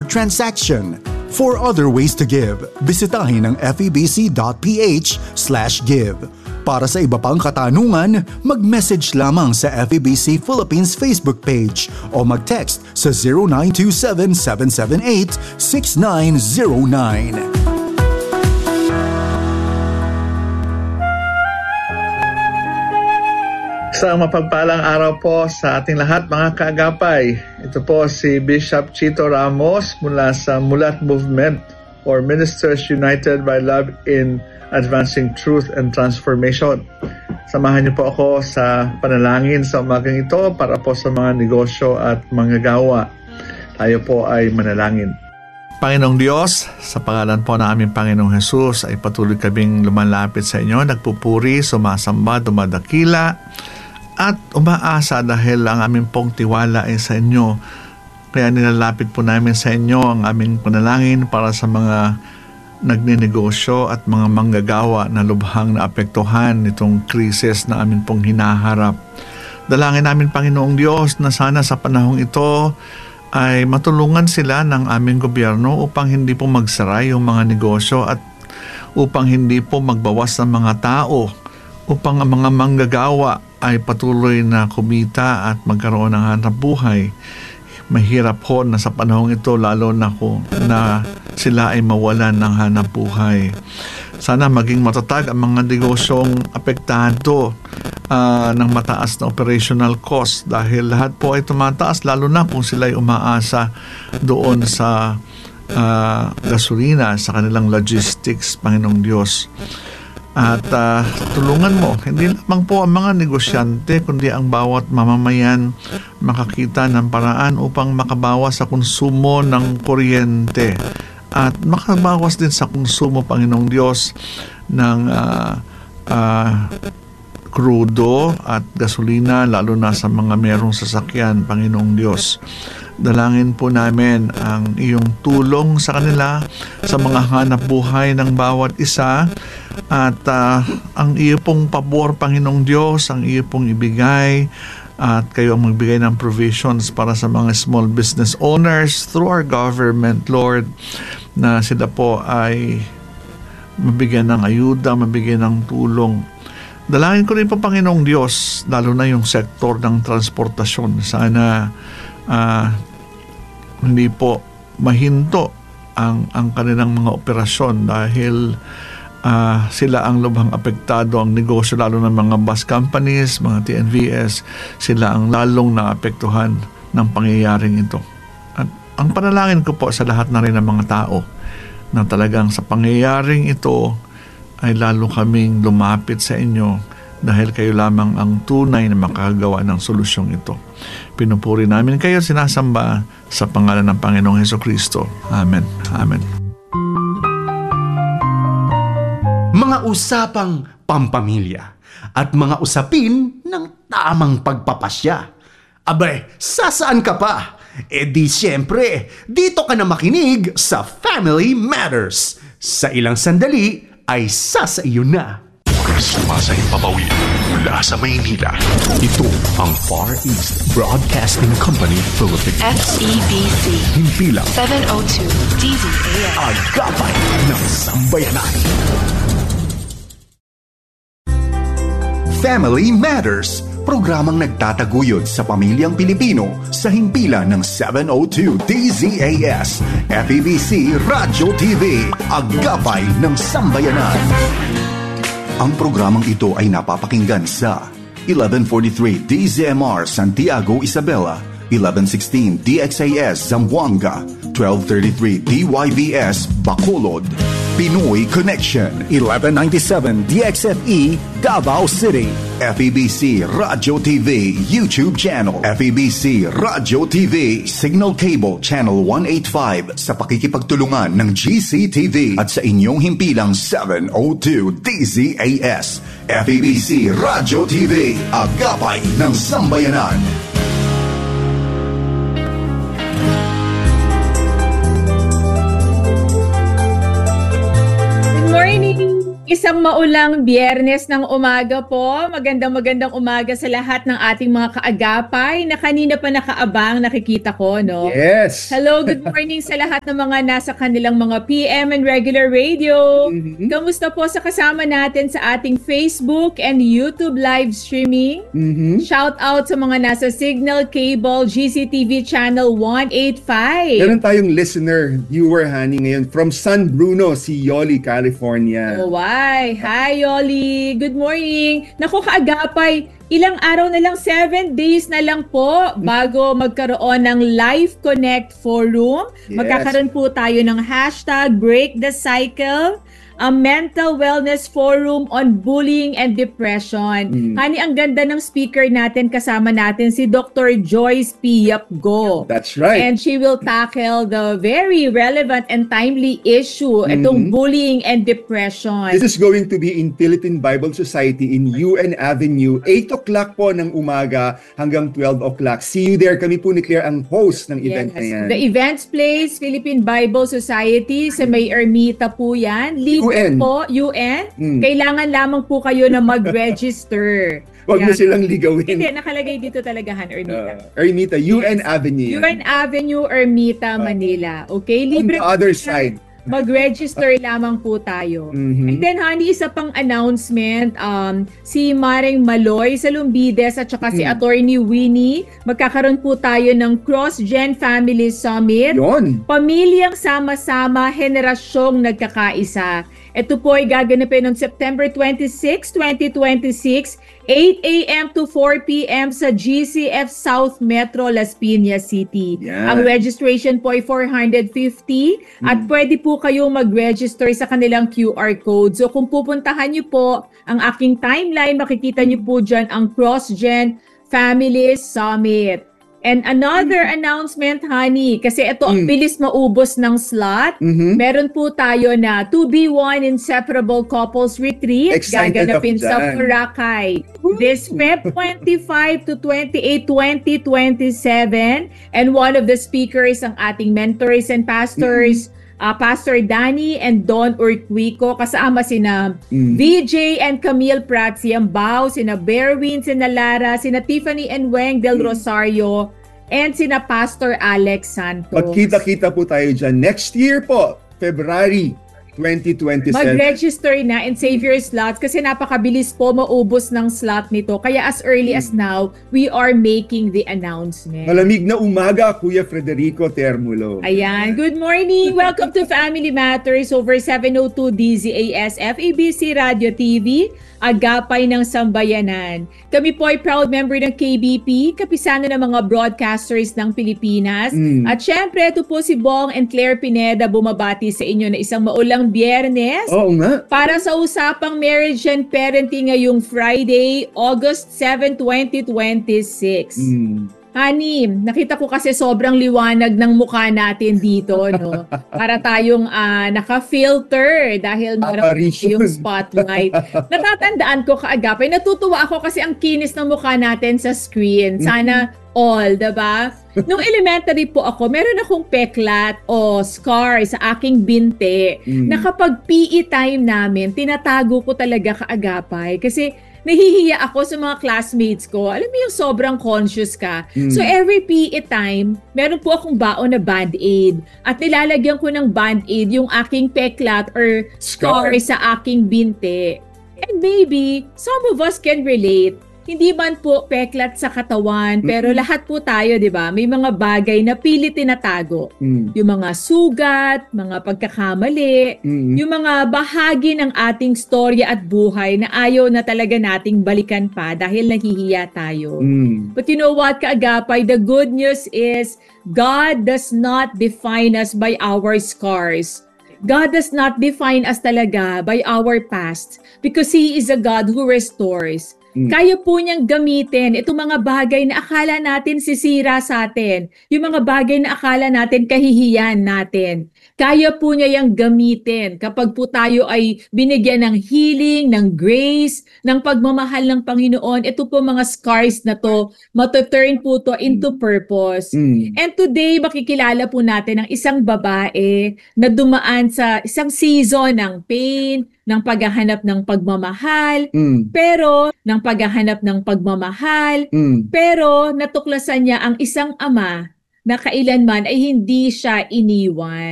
transaction. For other ways to give, bisitahin ang febc.ph/give. Para sa iba pang katanungan, mag-message lamang sa FEBC Philippines Facebook page o mag-text sa 0927-778-6909. Isang mapagpalang araw po sa ating lahat mga kaagapay. Ito po si Bishop Chito Ramos mula sa Mulat Movement or Ministers United by Love in Advancing Truth and Transformation. Samahan niyo po ako sa panalangin sa umagang ito para po sa mga negosyo at manggagawa. Tayo po ay manalangin. Panginoong Diyos, sa pangalan po ng aming Panginoong Jesus ay patuloy kaming lumalapit sa inyo, nagpupuri, sumasamba, dumadakila at umaasa dahil ang aming pong tiwala ay sa inyo. Kaya nilalapit po namin sa inyo ang aming panalangin para sa mga nagninegosyo at mga manggagawa na lubhang naapektuhan nitong krisis na amin pong hinaharap. Dalangin namin, Panginoong Diyos, na sana sa panahong ito ay matulungan sila ng aming gobyerno upang hindi po magsara yung mga negosyo at upang hindi po magbawas ng mga tao, upang ang mga manggagawa ay patuloy na kumita at magkaroon ng hanap buhay. Mahirap po na sa panahong ito lalo na kung na sila ay mawalan ng hanap buhay. Sana maging matatag ang mga negosyong apektado ng mataas na operational cost dahil lahat po ay tumataas lalo na kung sila ay umaasa doon sa gasolina, sa kanilang logistics, Panginoong Diyos. At tulungan mo, hindi lamang po ang mga negosyante, kundi ang bawat mamamayan makakita ng paraan upang makabawas sa konsumo ng kuryente at makabawas din sa konsumo, Panginoong Diyos, ng krudo at gasolina, lalo na sa mga merong sasakyan, Panginoong Diyos. Dalangin po namin ang iyong tulong sa kanila, sa mga hanap buhay ng bawat isa, at ang iyo pong pabor, Panginoong Diyos, ang iyo pong ibigay, at kayo ang magbigay ng provisions para sa mga small business owners through our government, Lord, na sila po ay mabigyan ng ayuda, mabigyan ng tulong. Dalangin ko rin po, Panginoong Diyos, lalo na yung sektor ng transportasyon. Sana hindi po mahinto ang kanilang mga operasyon dahil sila ang lubhang apektado, ang negosyo, lalo ng mga bus companies, mga TNVS, sila ang lalong naapektuhan ng pangyayaring ito. At ang panalangin ko po sa lahat na rin ng mga tao na talagang sa pangyayaring ito ay lalo kaming lumapit sa inyo dahil kayo lamang ang tunay na makakagawa ng solusyong ito. Pinupuri namin kayo, sinasamba sa pangalan ng Panginoong Hesukristo. Amen. Amen. Mga usapang pampamilya at mga usapin ng tamang pagpapasya. Abay, sasaan ka pa? E di siyempre, dito ka na makinig sa Family Matters. Sa ilang sandali ay sasaiyo na. Sumasahing papawid mula sa Maynila. Ito ang Far East Broadcasting Company Philippines. FEBC. Himpilang 702 DZAS. Agapay ng Sambayanan. Family Matters, programang nagtataguyod sa pamilyang Pilipino sa himpilan ng 702 DZAS, FEBC Radyo TV, Agapay ng Sambayanan. Ang programang ito ay napapakinggan sa 1143 DZMR Santiago, Isabela, 1116 DXAS Zamboanga, 1233 DYVS Bacolod, Pinoy Connection, 1197 DXFE Davao City, FEBC Radyo TV YouTube channel, FEBC Radyo TV Signal Cable Channel 185 sa pakikipagtulungan ng GCTV at sa inyong himpilang 702 DZAS, FEBC Radyo TV, Agapay ng Sambayanan. Isang maulang Biyernes ng umaga po. Magandang umaga sa lahat ng ating mga kaagapay na kanina pa nakaabang, nakikita ko, no? Yes. Hello, good morning sa lahat ng mga nasa kanilang mga PM and regular radio. Kamusta po sa kasama natin sa ating Facebook and YouTube live streaming? Shout out sa mga nasa Signal Cable GCTV Channel 185. Meron tayong listener, viewer, honey, ngayon from San Bruno, si Yoli, California. Oh, hi, Yoli. Good morning. Naku, kaagapay, ilang araw na lang, 7 days na lang po bago magkaroon ng Life Connect Forum. Yes. Magkakaroon po tayo ng hashtag Break the Cycle, a mental wellness forum on bullying and depression. Hani, ang ganda ng speaker natin, kasama natin si Dr. Joyce P. Yapgo. That's right. And she will tackle the very relevant and timely issue, itong bullying and depression. This is going to be in Philippine Bible Society in UN Avenue, 8 o'clock po ng umaga hanggang 12 o'clock. See you there. Kami po ni Claire ang host ng event na yan. The events place, Philippine Bible Society, sa May Ermita po yan. UN. Po, UN. Kailangan lamang po kayo na mag-register. Huwag mo silang ligawin. Hindi, nakalagay dito talaga, Ermita. Ermita, UN Avenue. UN Avenue, Ermita, Manila. Okay? On Libre the other side. mag-register lamang po tayo. And then, honey, isa pang announcement, si Maring Maloy sa Lumbides at saka si Attorney Winnie, magkakaroon po tayo ng Cross-Gen Family Summit. Yon. Pamilyang sama-sama, henerasyong nagkakaisa. Ito po ay gaganapin noong September 26, 2026, 8 a.m. to 4 p.m. sa GCF South Metro, Las Piñas City. Yeah. Ang registration po ay 450 at pwede po kayong mag-register sa kanilang QR code. So kung pupuntahan niyo po ang aking timeline, makikita niyo po dyan ang Cross-Gen Family Summit. And another announcement, honey, kasi ito ang bilis maubos ng slot. Meron po tayo na 2B1 Inseparable Couples Retreat. Excited Gaganapin ako sa dyan. Boracay. This Feb 25 to 28, 2027. And one of the speakers, ang ating mentors and pastors, Pastor Danny and Don Urquico, kasama sina VJ and Camille Prats Yambao, sina Berwin, sina Lara, sina Tiffany and Weng del Rosario, and sina Pastor Alex Santos. Magkita-kita po tayo dyan. Next year po, February 2027. Mag-register na and save your slots kasi napakabilis po maubos ng slot nito. Kaya as early as now, we are making the announcement. Malamig na umaga, Kuya Frederico Termulo. Ayan. Good morning. Welcome to Family Matters over 702 DZAS FEBC Radio TV, Agapay ng Sambayanan. Kami po ay proud member ng KBP, kapisano ng mga broadcasters ng Pilipinas. At syempre, ito po si Bong and Claire Pineda bumabati sa inyo na isang maulang Biyernes. Oo nga. Para sa usapang marriage and parenting ngayong Friday, August 7, 2026. Honey, nakita ko kasi sobrang liwanag ng mukha natin dito, no? Para tayong naka-filter dahil marami yung spotlight. Natatandaan ko kaagapay, natutuwa ako kasi ang kinis ng mukha natin sa screen. Sana all, diba? Nung elementary po ako, meron akong peklat o scar sa aking binte na kapag PE time namin, tinatago ko talaga kaagapay kasi nahihiya ako sa mga classmates ko. Alam mo yung sobrang conscious ka. So every PE time, meron po akong baon na Band-Aid. At nilalagyan ko ng Band-Aid yung aking peklat or scar sa aking binte. And maybe, some of us can relate. Hindi man po peklat sa katawan, pero lahat po tayo, di ba? May mga bagay na pilit tinatago. Yung mga sugat, mga pagkakamali, yung mga bahagi ng ating storya at buhay na ayaw na talaga nating balikan pa dahil nahihiya tayo. But you know what, kaagapay, the good news is God does not define us by our scars. God does not define us talaga by our past because He is a God who restores. Kaya po niyang gamitin itong mga bagay na akala natin sisira sa atin. Yung mga bagay na akala natin kahihiyan natin. Kaya po niya yung gamitin kapag po tayo ay binigyan ng healing, ng grace, ng pagmamahal ng Panginoon. Ito po mga scars na to, matuturn po to into purpose. And today, makikilala po natin ang isang babae na dumaan sa isang season ng pain, ng paghahanap ng pagmamahal, pero natuklasan niya ang isang ama na kailanman ay hindi siya iniwan.